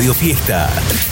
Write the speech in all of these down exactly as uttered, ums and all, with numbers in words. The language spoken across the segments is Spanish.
Radio Fiesta.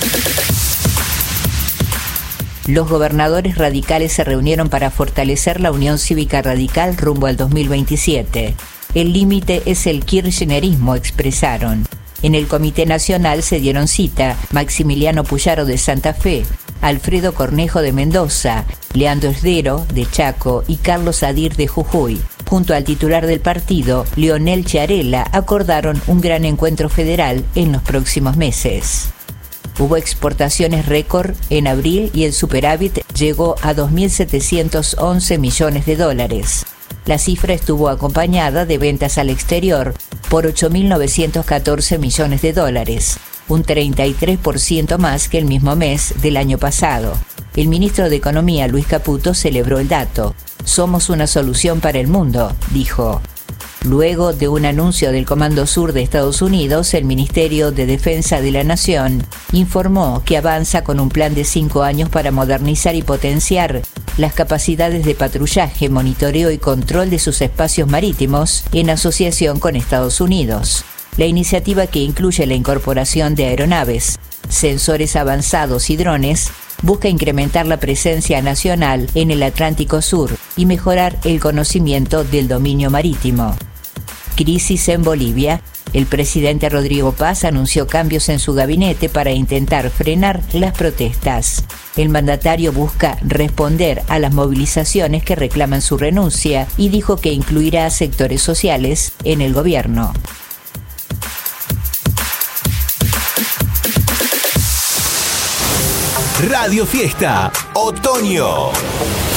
Los gobernadores radicales se reunieron para fortalecer la Unión Cívica Radical rumbo al dos mil veintisiete. El límite es el kirchnerismo, expresaron. En el Comité Nacional se dieron cita Maximiliano Puyaro de Santa Fe, Alfredo Cornejo de Mendoza, Leandro Esdero de Chaco y Carlos Adir de Jujuy. Junto al titular del partido, Leonel Chiarella, acordaron un gran encuentro federal en los próximos meses. Hubo exportaciones récord en abril y el superávit llegó a dos mil setecientos once millones de dólares. La cifra estuvo acompañada de ventas al exterior por ocho mil novecientos catorce millones de dólares, un treinta y tres por ciento más que el mismo mes del año pasado. El ministro de Economía, Luis Caputo, celebró el dato. Somos una solución para el mundo, dijo. Luego de un anuncio del Comando Sur de Estados Unidos, el Ministerio de Defensa de la Nación informó que avanza con un plan de cinco años para modernizar y potenciar las capacidades de patrullaje, monitoreo y control de sus espacios marítimos en asociación con Estados Unidos. La iniciativa, que incluye la incorporación de aeronaves, sensores avanzados y drones, busca incrementar la presencia nacional en el Atlántico Sur y mejorar el conocimiento del dominio marítimo. Crisis en Bolivia. El presidente Rodrigo Paz anunció cambios en su gabinete para intentar frenar las protestas. El mandatario busca responder a las movilizaciones que reclaman su renuncia y dijo que incluirá a sectores sociales en el gobierno. Radio Fiesta, otoño.